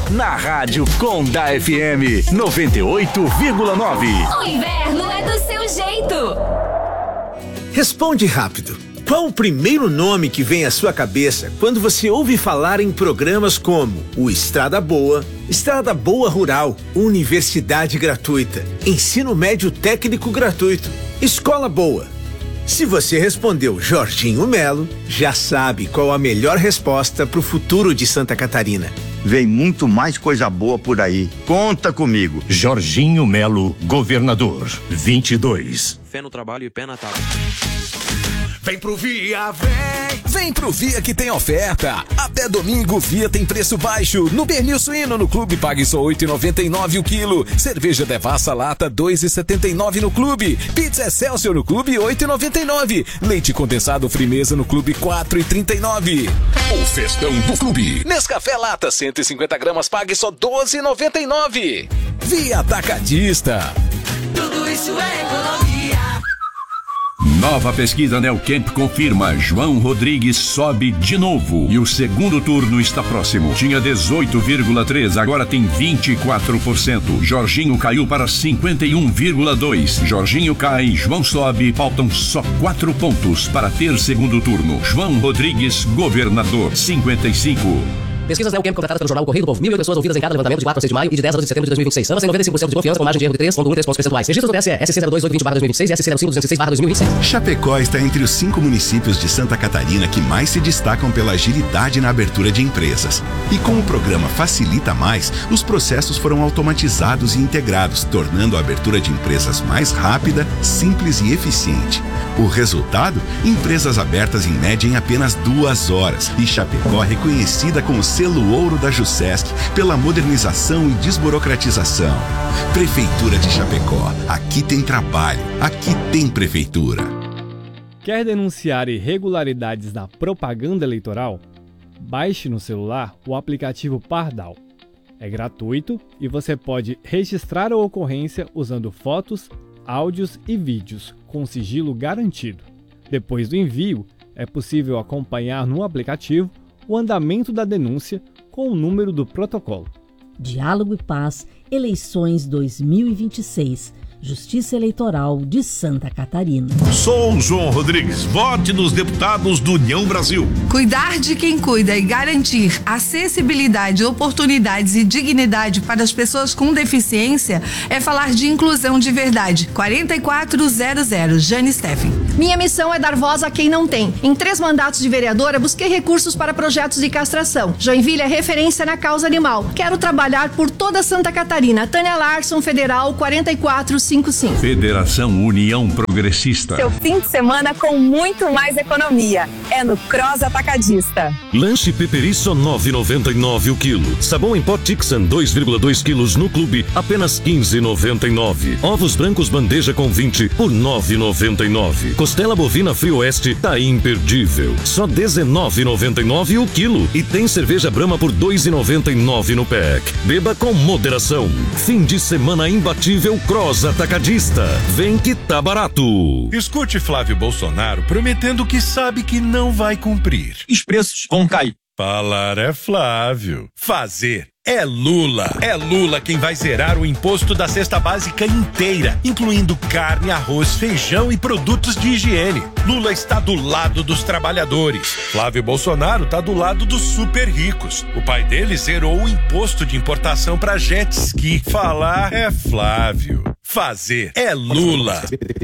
na Rádio Conda FM 98,9. O inverno é do seu jeito. Responde rápido. Qual o primeiro nome que vem à sua cabeça quando você ouve falar em programas como o Estrada Boa Rural, Universidade Gratuita, Ensino Médio Técnico Gratuito, Escola Boa? Se você respondeu Jorginho Melo, já sabe qual a melhor resposta para o futuro de Santa Catarina. Vem muito mais coisa boa por aí. Conta comigo. Jorginho Melo, governador, 22. Fé no trabalho e pé na tábua. Vem pro Via, vem! Vem pro Via que tem oferta. Até domingo, Via tem preço baixo. No pernil suíno no clube, pague só R$ 8,99 o quilo. Cerveja Devassa lata, R$ 2,79 no clube. Pizza Excelsior no clube, R$ 8,99. Leite condensado Frimeza no clube, R$ 4,39. O festão do clube. Nescafé lata, 150 gramas, pague só R$ 12,99. Via Atacadista. Tudo isso é economia. Nova pesquisa Neocamp confirma: João Rodrigues sobe de novo e o segundo turno está próximo. Tinha 18,3%, agora tem 24%. Jorginho caiu para 51,2%. Jorginho cai, João sobe, faltam só 4 pontos para ter segundo turno. João Rodrigues, governador, 55%. Pesquisas Neocamp completadas pelo jornal Correio do Povo. 1.008 pessoas ouvidas em cada levantamento de 4 a 6 de maio e de 10 a 12 de setembro de 2026. Ambas têm 95% de confiança com margem de erro de 3,1 pontos percentuais. Registros do TSE, SC02820/2026 e SC05206/2026. Chapecó está entre os 5 municípios de Santa Catarina que mais se destacam pela agilidade na abertura de empresas. E com o programa Facilita Mais, os processos foram automatizados e integrados, tornando a abertura de empresas mais rápida, simples e eficiente. O resultado? Empresas abertas em média em apenas 2 horas. E Chapecó reconhecida com o selo ouro da Jusesc pela modernização e desburocratização. Prefeitura de Chapecó. Aqui tem trabalho. Aqui tem prefeitura. Quer denunciar irregularidades na propaganda eleitoral? Baixe no celular o aplicativo Pardal. É gratuito e você pode registrar a ocorrência usando fotos, áudios e vídeos com sigilo garantido. Depois do envio, é possível acompanhar no aplicativo o andamento da denúncia com o número do protocolo. Diálogo e Paz, eleições 2026. Justiça Eleitoral de Santa Catarina. Sou João Rodrigues. Vote nos deputados do União Brasil. Cuidar de quem cuida e garantir acessibilidade, oportunidades e dignidade para as pessoas com deficiência é falar de inclusão de verdade. 4400, Jane Steffen. Minha missão é dar voz a quem não tem. Em 3 mandatos de vereadora, busquei recursos para projetos de castração. Joinville é referência na causa animal. Quero trabalhar por toda Santa Catarina. Tânia Larson, Federal, 4455. Federação União Progressista. Seu fim de semana com muito mais economia. É no Cross Atacadista. Lanche Peperi só R$ 9,99 o quilo. Sabão em pó Tixan 2,2 quilos no clube, apenas R$ 15,99. Ovos brancos bandeja com 20 por R$ 9,99. Costela bovina Frio Oeste tá imperdível. Só R$ 19,99 o quilo. E tem cerveja Brahma por R$ 2,99 no pack. Beba com moderação. Fim de semana imbatível Cross Atacadista. Vem que tá barato. Escute Flávio Bolsonaro prometendo que sabe que não vai cumprir. Os preços vão cair. Falar é Flávio. Fazer é Lula. É Lula quem vai zerar o imposto da cesta básica inteira, incluindo carne, arroz, feijão e produtos de higiene. Lula está do lado dos trabalhadores. Flávio Bolsonaro está do lado dos super ricos. O pai dele zerou o imposto de importação para jet ski. Falar é Flávio. Fazer é Lula.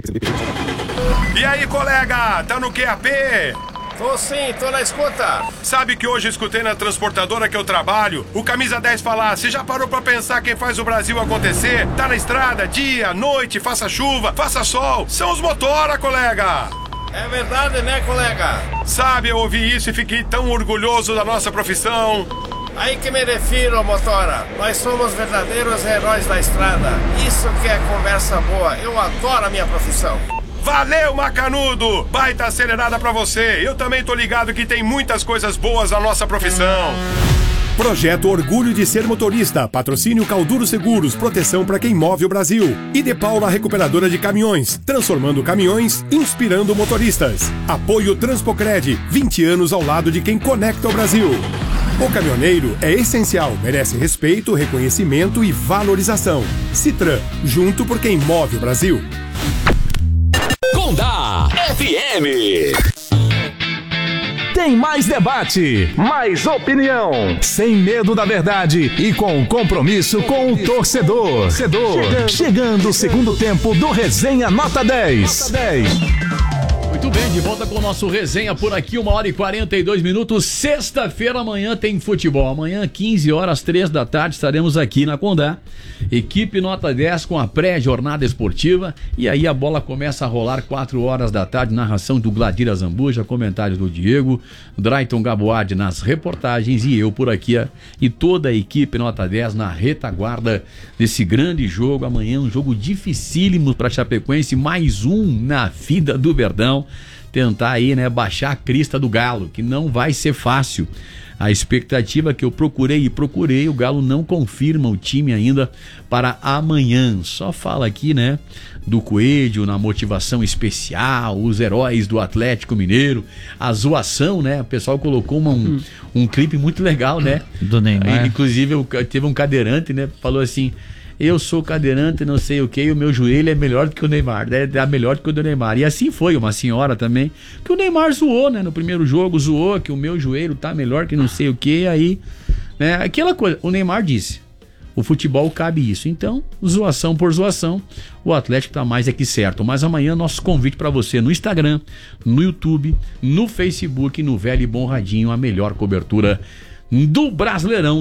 E aí, colega? Tá no QAP? Tô sim, tô na escuta. Sabe que hoje escutei na transportadora que eu trabalho o Camisa 10 falar: você já parou pra pensar quem faz o Brasil acontecer? Tá na estrada, dia, noite, faça chuva, faça sol. São os motora, colega. É verdade, né, colega? Sabe, eu ouvi isso e fiquei tão orgulhoso da nossa profissão. Aí que me refiro, motora. Nós somos verdadeiros heróis da estrada. Isso que é conversa boa. Eu adoro a minha profissão. Valeu, Macanudo! Baita acelerada pra você. Eu também tô ligado que tem muitas coisas boas na nossa profissão. Projeto Orgulho de Ser Motorista. Patrocínio Calduro Seguros. Proteção para quem move o Brasil. E De Paula Recuperadora de Caminhões. Transformando caminhões, inspirando motoristas. Apoio Transpocred. 20 anos ao lado de quem conecta o Brasil. O caminhoneiro é essencial, merece respeito, reconhecimento e valorização. Citran, junto por quem move o Brasil. Condá FM. Tem mais debate, mais opinião, sem medo da verdade e com compromisso com o torcedor. Chegando o segundo tempo do Resenha Nota 10. Muito bem, de volta com o nosso Resenha por aqui, 1h42. Sexta-feira, amanhã tem futebol. Amanhã, 15 horas, 3 da tarde, estaremos aqui na Condá. Equipe Nota 10 com a pré-jornada esportiva. E aí a bola começa a rolar 4 horas da tarde. Narração do Gladir Zambuja, comentários do Diego, Drayton Gaboard nas reportagens e eu por aqui. E toda a equipe Nota 10 na retaguarda desse grande jogo. Amanhã um jogo dificílimo para Chapecoense, mais um na vida do Verdão. Tentar aí, né, baixar a crista do Galo, que não vai ser fácil. A expectativa que eu procurei, o Galo não confirma o time ainda para amanhã. Só fala aqui, né, do Coelho na motivação especial, os heróis do Atlético Mineiro, a zoação, né? O pessoal colocou um clipe muito legal, né? Do Neymar. Inclusive, teve um cadeirante, né? Falou assim: eu sou cadeirante, não sei o que, e o meu joelho é melhor do que o Neymar, é melhor do que o do Neymar. E assim foi, uma senhora também, que o Neymar zoou, né? No primeiro jogo, zoou que o meu joelho tá melhor que não sei o que, aí, né? Aquela coisa, o Neymar disse, o futebol cabe isso. Então, zoação por zoação, o Atlético tá mais é que certo. Mas amanhã, nosso convite para você no Instagram, no YouTube, no Facebook, no Velho e Bom Radinho, a melhor cobertura do Brasileirão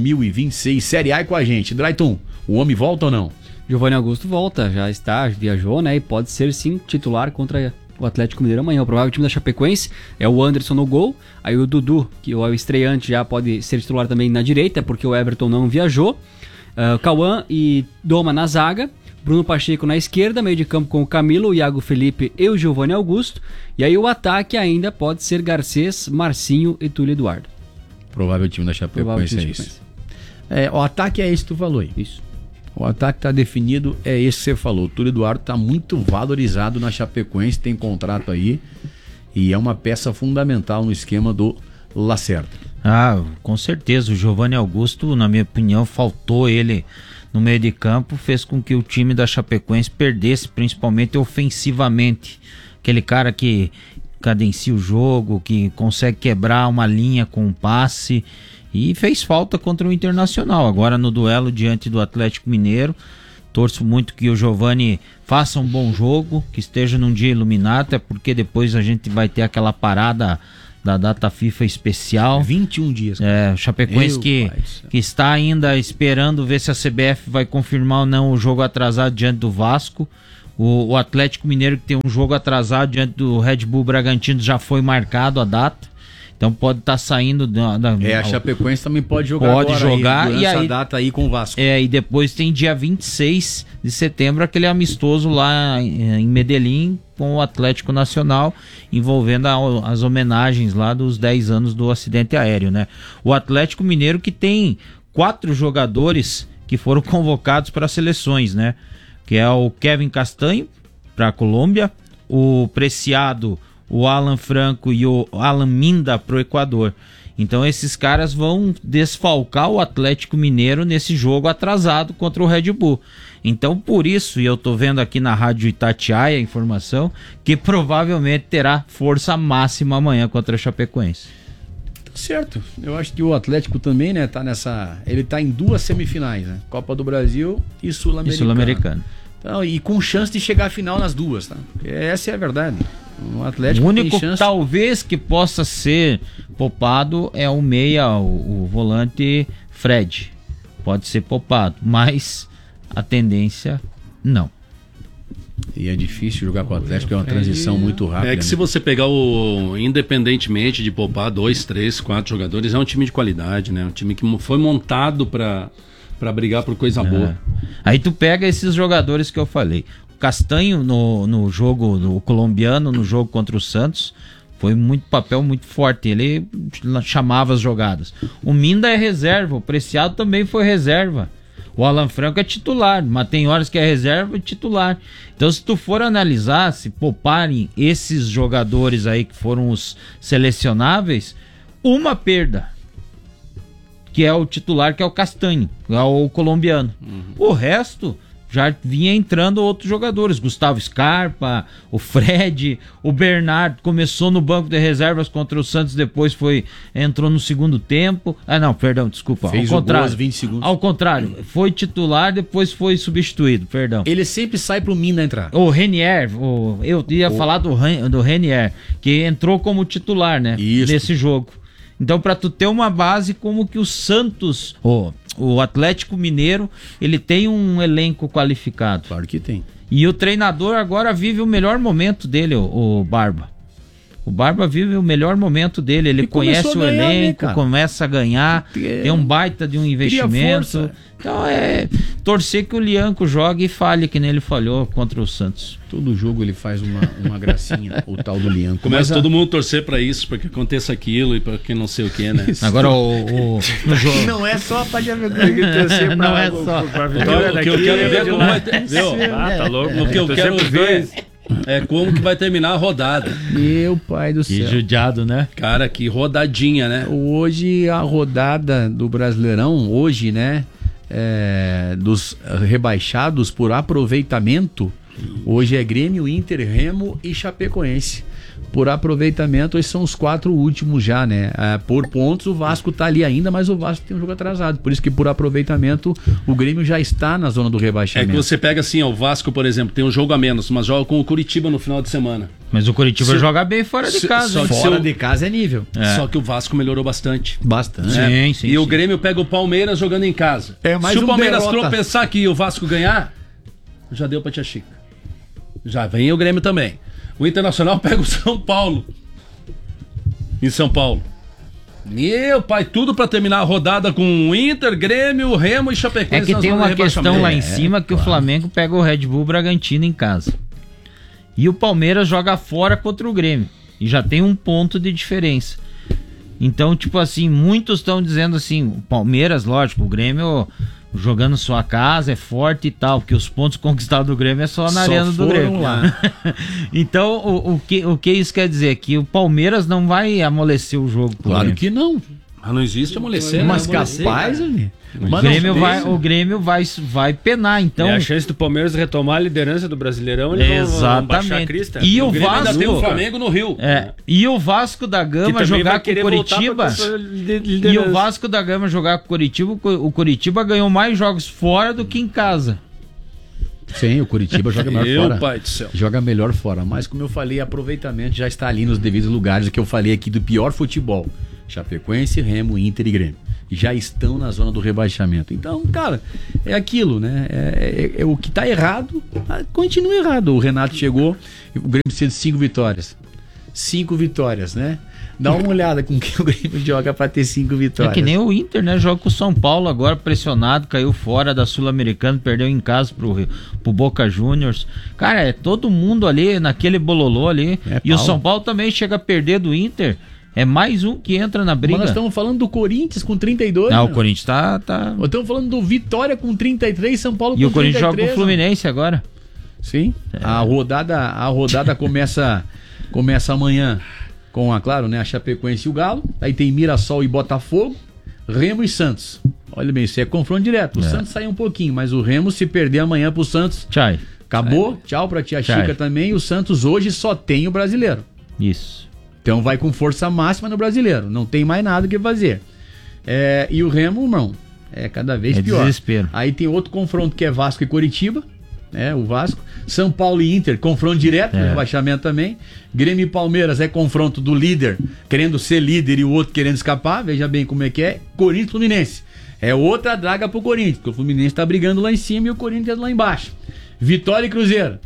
2026. Série A com a gente. Drayton, o homem volta ou não? Giovanni Augusto volta, viajou, né? E pode ser sim titular contra o Atlético Mineiro amanhã. O provável time da Chapecoense é o Anderson no gol. Aí o Dudu, que é o estreante, já pode ser titular também na direita, porque o Everton não viajou. Cauã e Doma na zaga. Bruno Pacheco na esquerda, meio de campo com o Camilo, o Iago Felipe e o Giovanni Augusto. E aí o ataque ainda pode ser Garcês, Marcinho e Túlio Eduardo. Provável time da Chapecoense é isso. O ataque é esse que tu falou aí. Isso. O ataque tá definido, é esse que você falou. O Túlio Eduardo tá muito valorizado na Chapecoense, tem contrato aí e é uma peça fundamental no esquema do Lacerda. Com certeza. O Giovanni Augusto, na minha opinião, faltou ele no meio de campo, fez com que o time da Chapecoense perdesse, principalmente ofensivamente. Aquele cara que cadencia o jogo, que consegue quebrar uma linha com um passe, e fez falta contra o Internacional. Agora no duelo diante do Atlético Mineiro, torço muito que o Giovanni faça um bom jogo, que esteja num dia iluminado, até porque depois a gente vai ter aquela parada da data FIFA especial. 21 dias. O Chapecoense que está ainda esperando ver se a CBF vai confirmar ou não o jogo atrasado diante do Vasco. O Atlético Mineiro, que tem um jogo atrasado diante do Red Bull Bragantino, já foi marcado a data. Então pode estar saindo a Chapecoense também pode jogar aí, essa data aí com o Vasco. E depois tem dia 26 de setembro aquele amistoso lá em Medellín com o Atlético Nacional, envolvendo as homenagens lá dos 10 anos do acidente aéreo, né? O Atlético Mineiro que tem 4 jogadores que foram convocados para as seleções, né? Que é o Kevin Castanho para a Colômbia, o Preciado, o Alan Franco e o Alan Minda pro Equador. Então esses caras vão desfalcar o Atlético Mineiro nesse jogo atrasado contra o Red Bull. Então por isso, e eu tô vendo aqui na Rádio Itatiaia a informação, que provavelmente terá força máxima amanhã contra a Chapecoense. Certo, eu acho que o Atlético também, né, tá nessa... Ele tá em 2 semifinais, né? Copa do Brasil e Sul-Americana. Então, e com chance de chegar à final nas duas, tá? Essa é a verdade. O Atlético o único tem chance... talvez que possa ser poupado é o meia, o volante Fred. Pode ser poupado, mas a tendência não. E é difícil jogar com o Atlético, é uma transição muito rápida. É que se você pegar independentemente de poupar 2, 3, 4 jogadores, é um time de qualidade, né? Um time que foi montado para brigar por coisa boa. Aí tu pega esses jogadores que eu falei. Castanho no jogo do colombiano, no jogo contra o Santos, foi papel muito forte, ele chamava as jogadas. O Minda é reserva, o Preciado também foi reserva, o Alan Franco é titular, mas tem horas que é reserva e titular. Então se tu for analisar, se pouparem esses jogadores aí que foram os selecionáveis, uma perda que é o titular, que é o Castanho, é o colombiano. O resto já vinha entrando outros jogadores, Gustavo Scarpa, o Fred, o Bernardo, começou no banco de reservas contra o Santos, depois entrou no segundo tempo. Desculpa. Fez ao contrário, 20 segundos. Ao contrário, foi titular, depois foi substituído, Ele sempre sai pro Mina entrar. O Renier, eu ia falar do Renier, que entrou como titular, né? Nesse jogo. Então, para tu ter uma base como que o Santos, o Atlético Mineiro, ele tem um elenco qualificado. Claro que tem. E o treinador agora vive o melhor momento dele, o Barba. O Barba vive o melhor momento dele, ele conhece o elenco, começa a ganhar, tem um baita de um investimento. Então torcer que o Lianco jogue e falhe, que nem ele falhou contra o Santos. Todo jogo ele faz uma gracinha, o tal do Lianco. Começa todo mundo torcer pra isso, pra que aconteça aquilo e pra que não sei o que, né? Agora no jogo... Não é só pra torcer pra... Não é só. O que eu quero ver como vai ter... Tá louco? O que eu quero ver é como que vai terminar a rodada. Meu pai do céu. Que judiado, né? Cara, que rodadinha, né? Hoje a rodada do Brasileirão, né? Dos rebaixados por aproveitamento, hoje é Grêmio, Inter, Remo e Chapecoense. Por aproveitamento, esses são os 4 últimos já, né? Por pontos, o Vasco tá ali ainda, mas o Vasco tem um jogo atrasado. Por isso que por aproveitamento, o Grêmio já está na zona do rebaixamento. É que você pega assim, o Vasco, por exemplo, tem um jogo a menos, mas joga com o Curitiba no final de semana. Mas o Curitiba joga bem fora de casa. Fora de casa é nível. Só que o Vasco melhorou bastante. Bastante. E o Grêmio pega o Palmeiras jogando em casa. Se o Palmeiras tropeçar aqui e o Vasco ganhar, já deu pra Tia Chica. Já vem o Grêmio também. O Internacional pega o São Paulo. Em São Paulo. Meu pai, tudo pra terminar a rodada com o Inter, Grêmio, Remo e Chapecoense. É que tem uma questão lá em cima que o Flamengo pega o Red Bull Bragantino em casa. E o Palmeiras joga fora contra o Grêmio. E já tem um ponto de diferença. Então, tipo assim, muitos estão dizendo assim, o Palmeiras, lógico, o Grêmio jogando sua casa, é forte e tal, porque os pontos conquistados do Grêmio é só na arena do Grêmio. Lá. Então, o que isso quer dizer? Que o Palmeiras não vai amolecer o jogo. Claro que não. Mas não existe amolecer. Mas capaz, o Grêmio vai penar, então. É a chance do Palmeiras retomar a liderança do Brasileirão, eles vão baixar a crista. E o Grêmio Vasco ainda tem o Flamengo no Rio. E o Vasco da Gama jogar com o Coritiba. E o Vasco da Gama jogar com o Coritiba, o Coritiba ganhou mais jogos fora do que em casa. Sim, o Curitiba joga melhor fora. Meu pai do céu. Joga melhor fora. Mas como eu falei, aproveitamento já está ali nos devidos lugares. O que eu falei aqui do pior futebol. Chapecoense, Remo, Inter e Grêmio. Já estão na zona do rebaixamento. Então, cara, é aquilo, né? É o que tá errado, continua errado. O Renato chegou, o Grêmio precisa de 5 vitórias. 5 vitórias, né? Dá uma olhada com quem o Grêmio joga pra ter 5 vitórias. É que nem o Inter, né? Joga com o São Paulo agora pressionado, caiu fora da Sul-Americana, perdeu em casa pro Boca Juniors. Cara, é todo mundo ali naquele bololô ali. E o São Paulo também chega a perder do Inter. É mais um que entra na briga. Mas nós estamos falando do Corinthians com 32. Não, o Corinthians tá... Estamos falando do Vitória com 33, São Paulo com 33. E o Corinthians joga com o Fluminense agora. Sim. A rodada começa amanhã com a Chapecoense e o Galo. Aí tem Mirassol e Botafogo, Remo e Santos. Olha bem, isso é confronto direto. O Santos sai um pouquinho, mas o Remo, se perder amanhã pro Santos, tchau. Acabou. Tchau pra Tia Chica também. O Santos hoje só tem o Brasileiro. Isso. Então vai com força máxima no Brasileiro. Não tem mais nada que fazer. E o Remo, irmão, é cada vez pior. Desespero. Aí tem outro confronto que é Vasco e Coritiba. O Vasco. São Paulo e Inter, confronto direto, rebaixamento também. Grêmio e Palmeiras é confronto do líder querendo ser líder e o outro querendo escapar. Veja bem como é que é. Corinthians e Fluminense. É outra draga pro Corinthians, porque o Fluminense tá brigando lá em cima e o Corinthians lá embaixo. Vitória e Cruzeiro.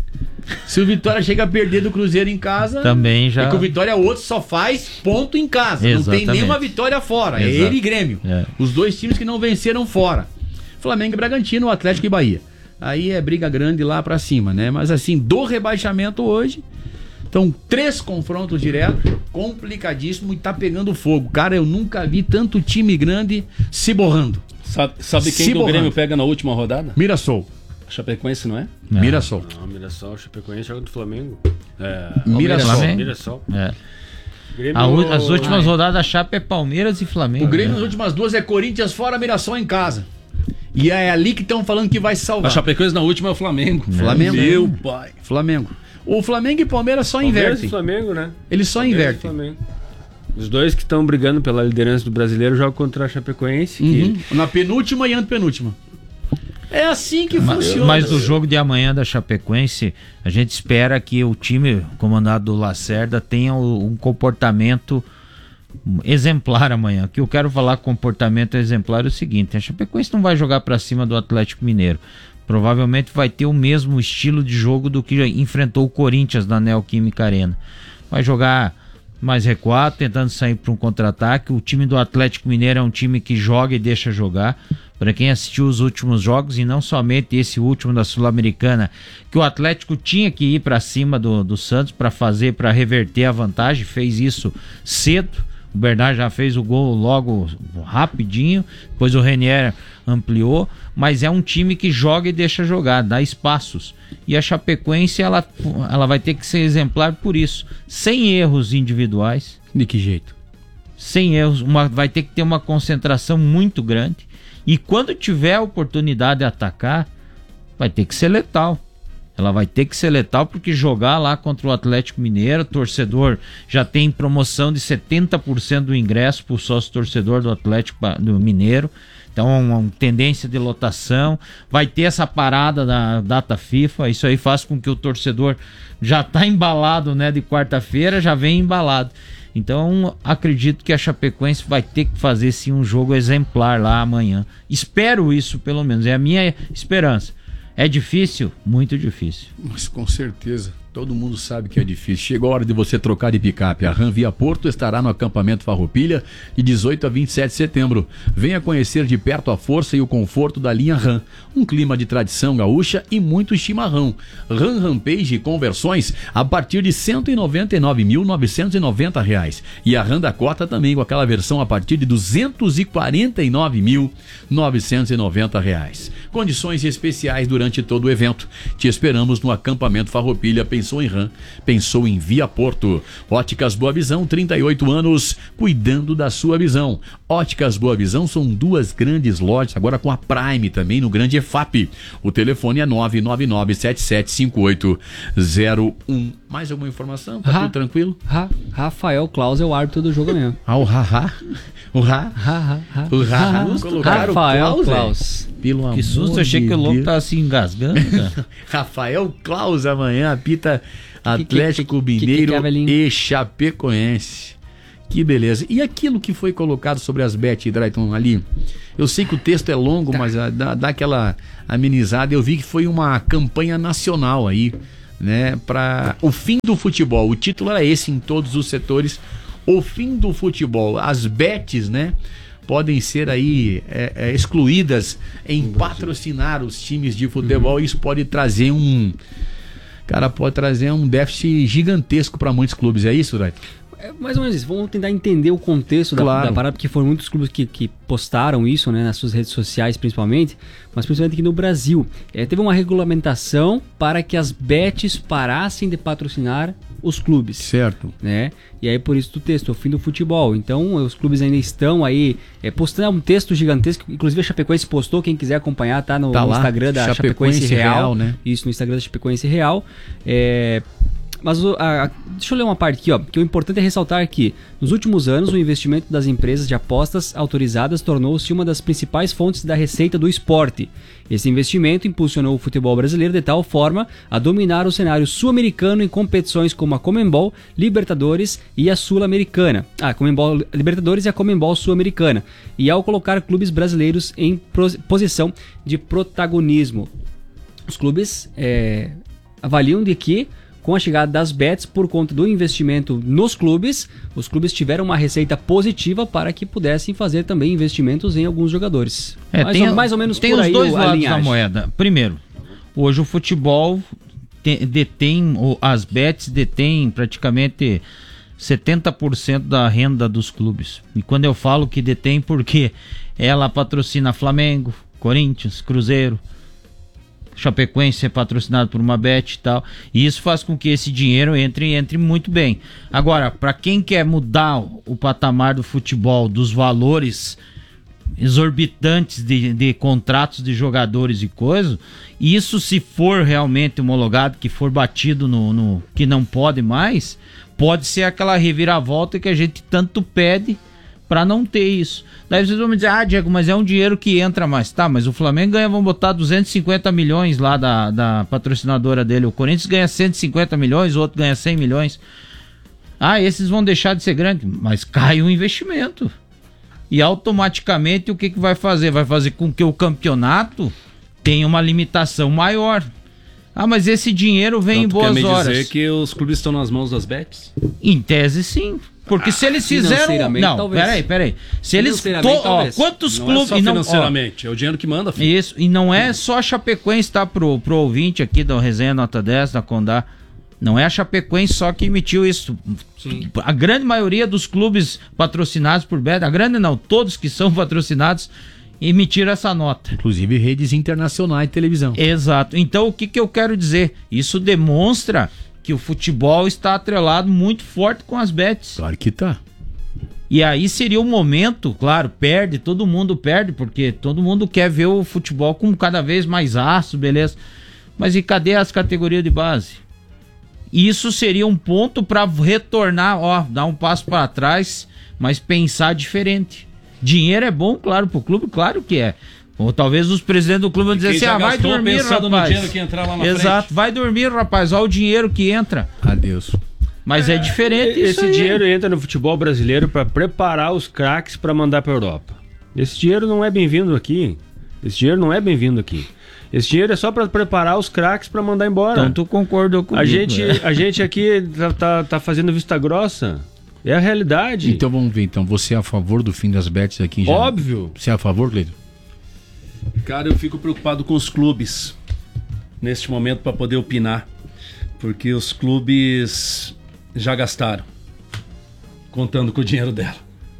Se o Vitória chega a perder do Cruzeiro em casa, também já... é que o Vitória outro só faz ponto em casa. Exatamente. Não tem nenhuma vitória fora. É ele e Grêmio. Os dois times que não venceram fora. Flamengo e Bragantino, Atlético e Bahia. Aí é briga grande lá pra cima, né? Mas assim, do rebaixamento hoje, então 3 confrontos diretos, complicadíssimo e tá pegando fogo. Cara, eu nunca vi tanto time grande se borrando. Sabe quem do Grêmio pega na última rodada? Mirassol. Chapecoense, não é? Mirassol. Não, Mirassol, Chapecoense joga do Flamengo. Mirassol. Mirassol. As últimas rodadas da Chape é Palmeiras e Flamengo. O Grêmio nas últimas duas é Corinthians fora, Mirassol em casa. E é ali que estão falando que vai salvar. A Chapecoense na última é o Flamengo. Flamengo. Meu pai. Flamengo. O Flamengo e Palmeiras só invertem. E Flamengo, né? Eles só invertem. Os dois que estão brigando pela liderança do brasileiro jogam contra a Chapecoense. Na penúltima e antepenúltima. É assim que funciona. Mas no jogo de amanhã da Chapecoense, a gente espera que o time comandado do Lacerda tenha um comportamento exemplar amanhã. O que eu quero falar comportamento exemplar é o seguinte: a Chapecoense não vai jogar para cima do Atlético Mineiro. Provavelmente vai ter o mesmo estilo de jogo do que enfrentou o Corinthians na Neoquímica Arena. Vai jogar mais recuado, tentando sair para um contra-ataque. O time do Atlético Mineiro é um time que joga e deixa jogar. Para quem assistiu os últimos jogos, e não somente esse último da Sul-Americana, que o Atlético tinha que ir para cima do Santos para reverter a vantagem, fez isso cedo. O Bernard já fez o gol logo rapidinho, depois o Renier ampliou, mas é um time que joga e deixa jogar, dá espaços. E a Chapecoense ela vai ter que ser exemplar por isso, sem erros individuais. De que jeito? Sem erros, vai ter que ter uma concentração muito grande. E quando tiver a oportunidade de atacar, vai ter que ser letal. Ela vai ter que ser letal, porque jogar lá contra o Atlético Mineiro, o torcedor já tem promoção de 70% do ingresso para o sócio torcedor do Atlético do Mineiro. Então, uma tendência de lotação. Vai ter essa parada da data FIFA. Isso aí faz com que o torcedor já está embalado, né, de quarta-feira, já vem embalado. Então, acredito que a Chapecoense vai ter que fazer sim um jogo exemplar lá amanhã. Espero isso, pelo menos. É a minha esperança. É difícil? Muito difícil. Mas com certeza. Todo mundo sabe que é difícil. Chegou a hora de você trocar de picape. A Ram Via Porto estará no acampamento Farroupilha de 18 a 27 de setembro. Venha conhecer de perto a força e o conforto da linha Ram. Um clima de tradição gaúcha e muito chimarrão. Ram Rampage e conversões a partir de R$ 199.990. E a Ram Dakota também com aquela versão a partir de R$ 249.990. Condições especiais durante todo o evento. Te esperamos no acampamento Farroupilha. Pensou em Ram, pensou em Via Porto. Óticas Boa Visão, 38 anos, cuidando da sua visão. Óticas Boa Visão são duas grandes lojas, agora com a Prime também no Grande EFAP. O telefone é 999-775801. Mais alguma informação? Tá tudo tranquilo? Rafael Claus é o árbitro do jogo mesmo. Ah, o Rafa? O colocaram Rafael Claus. Que susto, achei que o louco tava se engasgando. Rafael Claus amanhã apita Atlético Mineiro e Chapecoense. Que beleza. E aquilo que foi colocado sobre as bet, Drayton, ali? Eu sei que o texto é longo, mas dá aquela amenizada. Eu vi que foi uma campanha nacional aí, né? Para o fim do futebol. O título era esse em todos os setores. O fim do futebol. As bets, né? Podem ser aí excluídas em patrocinar os times de futebol. Isso pode trazer pode trazer um déficit gigantesco para muitos clubes. É isso, Drayton? É mais ou menos isso. Vamos tentar entender o contexto da parada, porque foram muitos clubes que postaram isso, né, nas suas redes sociais principalmente, mas principalmente aqui no Brasil. Teve uma regulamentação para que as bets parassem de patrocinar os clubes. Certo. Né? E aí por isso do texto, o fim do futebol. Então os clubes ainda estão aí postando um texto gigantesco. Inclusive a Chapecoense postou, quem quiser acompanhar, tá no Instagram da Chapecoense Real, né? Isso, no Instagram da Chapecoense Real. Mas deixa eu ler uma parte aqui, ó, que o importante é ressaltar que, nos últimos anos, o investimento das empresas de apostas autorizadas tornou-se uma das principais fontes da receita do esporte. Esse investimento impulsionou o futebol brasileiro de tal forma a dominar o cenário sul-americano em competições como a Conmebol, Libertadores e a Sul-Americana. A Conmebol Libertadores e a Conmebol Sul-Americana. E ao colocar clubes brasileiros em posição de protagonismo. Os clubes avaliam de que, com a chegada das bets, por conta do investimento nos clubes, os clubes tiveram uma receita positiva para que pudessem fazer também investimentos em alguns jogadores. Mais ou menos tem por os aí dois lados linhagem da moeda. Primeiro, hoje o futebol as bets detêm praticamente 70% da renda dos clubes. E quando eu falo que detém, porque ela patrocina Flamengo, Corinthians, Cruzeiro, Chapecoense é patrocinado por uma Bet e tal. E isso faz com que esse dinheiro entre muito bem. Agora, para quem quer mudar o patamar do futebol, dos valores exorbitantes de contratos de jogadores e coisas, isso, se for realmente homologado, que for batido no que não pode mais, pode ser aquela reviravolta que a gente tanto pede para não ter isso. Daí vocês vão me dizer, Diego, mas é um dinheiro que entra mais. Tá, mas o Flamengo ganha, vão botar 250 milhões lá da patrocinadora dele. O Corinthians ganha 150 milhões, o outro ganha 100 milhões. Esses vão deixar de ser grandes, mas cai o investimento. E automaticamente o que vai fazer? Vai fazer com que o campeonato tenha uma limitação maior. Mas esse dinheiro vem em boas horas. Quer dizer que os clubes estão nas mãos das bets? Em tese, sim. Porque se eles fizeram... Não, talvez. peraí. Se eles... quantos não clubes... É só financeiramente, é o dinheiro que manda. Filho. Isso, e não é só a Chapecoense, tá? Pro ouvinte aqui da Resenha Nota 10, da Condá. Não é a Chapecoense só que emitiu isso. Sim. A grande maioria dos clubes patrocinados por Bet, todos que são patrocinados, emitiram essa nota. Inclusive redes internacionais de televisão. Exato. Então o que eu quero dizer? Isso demonstra que o futebol está atrelado muito forte com as bets. Claro que tá. E aí seria o momento, claro, todo mundo perde, porque todo mundo quer ver o futebol com cada vez mais aço, beleza. Mas e cadê as categorias de base? Isso seria um ponto para retornar, dar um passo para trás, mas pensar diferente. Dinheiro é bom, claro, pro clube, claro que é. Ou talvez os presidentes do clube vão dizer assim, vai dormir, rapaz. No dinheiro que entrar lá na frente. Vai dormir, rapaz, olha o dinheiro que entra. Adeus. Mas é diferente isso. Esse dinheiro entra no futebol brasileiro para preparar os craques para mandar para Europa. Esse dinheiro não é bem-vindo aqui. Esse dinheiro é só para preparar os craques para mandar embora. Então tu concordou comigo. A gente aqui tá fazendo vista grossa. É a realidade. Então vamos ver. Então você é a favor do fim das bets aqui em Janeiro? Óbvio. Você é a favor, Cleiton? Cara, eu fico preocupado com os clubes neste momento para poder opinar. Porque os clubes já gastaram contando com o dinheiro dela.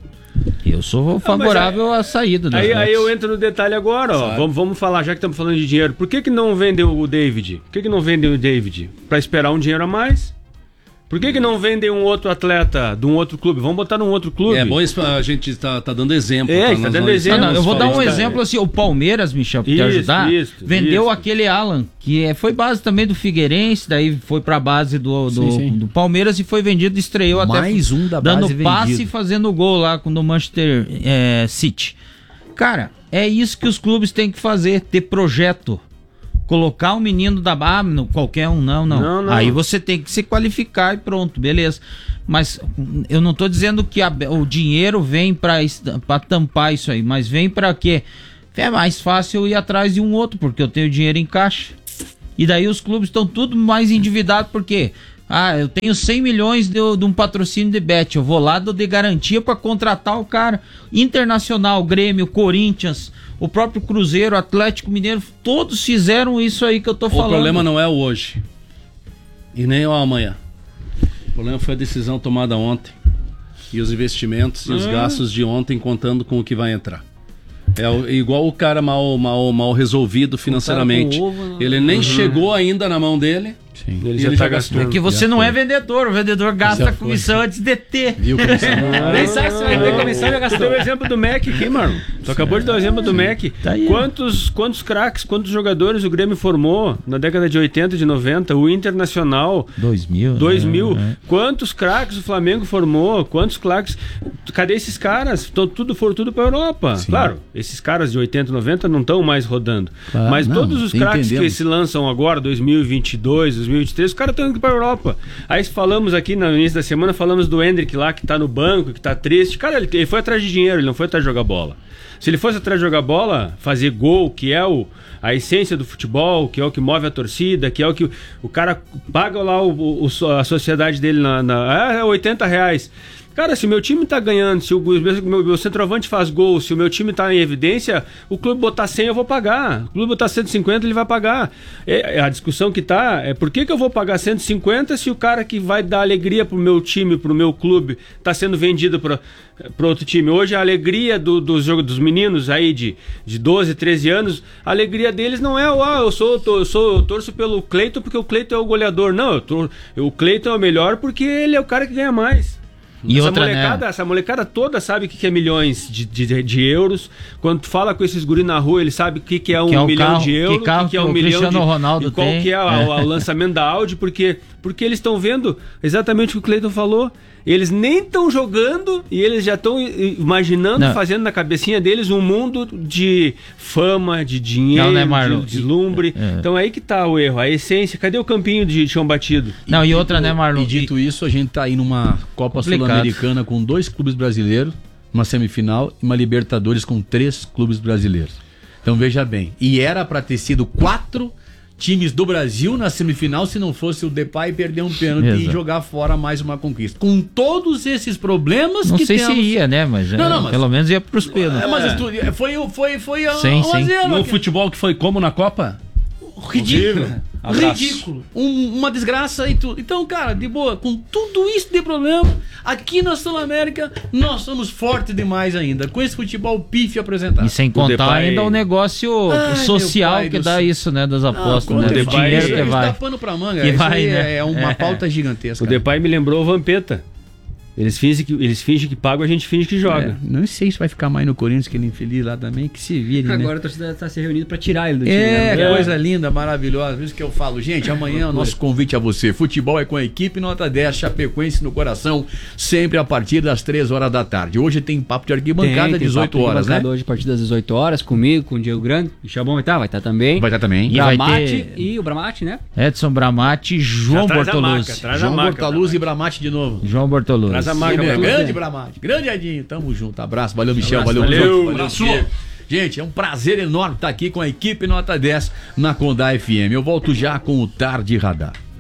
Eu sou favorável à saída das bets. Aí eu entro no detalhe agora, ó. Vamos falar, já que estamos falando de dinheiro. Por que não vendem o David? Por que não vendem o David? Para esperar um dinheiro a mais? Por que não vendem um outro atleta de um outro clube? Vamos botar num outro clube. É bom a gente tá dando exemplo. Tá dando exemplo. Eu vou dar um exemplo assim. O Palmeiras, Michel, pra te ajudar, vendeu aquele Alan, que foi base também do Figueirense, daí foi pra base do Palmeiras e foi vendido, estreou até mais um da base dando passe vendido. E fazendo gol lá no Manchester City. Cara, é isso que os clubes têm que fazer, ter projeto. Colocar um menino da base, qualquer um, não. Aí você tem que se qualificar e pronto, beleza. Mas eu não tô dizendo que o dinheiro vem pra tampar isso aí, mas vem pra quê? É mais fácil eu ir atrás de um outro, porque eu tenho dinheiro em caixa. E daí os clubes estão tudo mais endividados, porque eu tenho 100 milhões de um patrocínio de bet, eu vou lá de garantia pra contratar o cara. Internacional, Grêmio, Corinthians, o próprio Cruzeiro, Atlético Mineiro, todos fizeram isso aí que eu tô falando. O problema não é o hoje e nem o amanhã. O problema foi a decisão tomada ontem e os investimentos e os gastos de ontem contando com o que vai entrar. É igual o cara mal resolvido financeiramente. Ele nem chegou ainda na mão dele. Sim. Ele já gastou. É que você não é vendedor, o vendedor gasta a comissão antes de ter. Viu, nem sabe se vai ter comissão, já gastou. Você deu o exemplo do Mac aqui, mano. Tu acabou de dar o exemplo do Mac. Tá aí. Quantos craques, quantos jogadores o Grêmio formou na década de 80, de 90? O Internacional 2000. Quantos craques o Flamengo formou? Quantos craques? Cadê esses caras? Foram tudo pra Europa. Sim. Claro, esses caras de 80, 90 não estão mais rodando. Claro, mas todos os craques que se lançam agora, 2022, 2023, os caras estão indo pra Europa. Aí falamos aqui no início da semana, falamos do Hendrick lá, que tá no banco, que tá triste. Cara, ele foi atrás de dinheiro, ele não foi atrás de jogar bola. Se ele fosse atrás de jogar bola, fazer gol, que é a essência do futebol, que é o que move a torcida, que é o que o cara paga lá a sociedade dele é R$80. Cara, se o meu time tá ganhando, se o meu centroavante faz gol, se o meu time tá em evidência, o clube botar 100 eu vou pagar. O clube botar 150 ele vai pagar. A discussão que tá é por que eu vou pagar 150 se o cara que vai dar alegria pro meu time, pro meu clube, tá sendo vendido para outro time. Hoje a alegria dos meninos aí de 12, 13 anos, a alegria deles não é eu torço pelo Cleiton porque o Cleiton é o goleador. Não, o Cleiton é o melhor porque ele é o cara que ganha mais. E Essa molecada toda sabe o que é milhões de euros. Quando tu fala com esses guri na rua, ele sabe o que é um milhão de euros, o que é um milhão de... Ronaldo qual que é o lançamento da Audi, porque eles estão vendo exatamente o que o Cleiton falou. Eles nem estão jogando e eles já estão imaginando, fazendo na cabecinha deles um mundo de fama, de dinheiro, de deslumbre. Então aí que tá o erro, a essência. Cadê o campinho de chão batido? Marlon? E dito isso, a gente tá aí numa Copa Sul-Americana com 2 clubes brasileiros, uma semifinal e uma Libertadores com 3 clubes brasileiros. Então veja bem, e era para ter sido 4 times do Brasil na semifinal se não fosse o Depay perder um pênalti e jogar fora mais uma conquista. Com todos esses problemas não que sei temos... se ia, né? Mas, mas pelo menos ia pros pênaltis. Mas foi a sim. No futebol que foi como na Copa? Ridículo. Ridículo. Uma desgraça e tudo. Então, cara, de boa, com tudo isso de problema, aqui na Sul-América, nós somos fortes demais ainda. Com esse futebol pífio apresentado. E sem contar ainda o negócio social que dá isso, né? Das apostas, né? O dinheiro que vai. Tá pano pra manga. Que isso vai, né? É uma pauta gigantesca. O Depay me lembrou o Vampeta. Eles fingem que pagam, a gente finge que joga. Não sei se vai ficar mais no Corinthians, que ele infeliz lá também, que se vire, Agora né? a torcida está se reunindo para tirar ele do time. Coisa linda, maravilhosa. Por isso que eu falo, gente, amanhã o nosso convite a você. Futebol é com a equipe Nota 10, Chapecoense no coração, sempre a partir das 3 horas da tarde. Hoje tem papo de arquibancada às 18 horas, né? Hoje a partir das 18 horas, comigo, com o Diego Grande. O Chabão vai estar também. Vai estar também. E Bramati e o Bramati, né? Edson Bramati, João Bortoluzzi. João Bortoluzzi e Bramati de novo. João Bortoluzzi. Traz a maca, Grande Bramati, grande Edinho, tamo junto, abraço, valeu Michel, valeu. Gente, é um prazer enorme estar aqui com a equipe Nota 10 na Condá FM. Eu volto já com o Tarde Radar.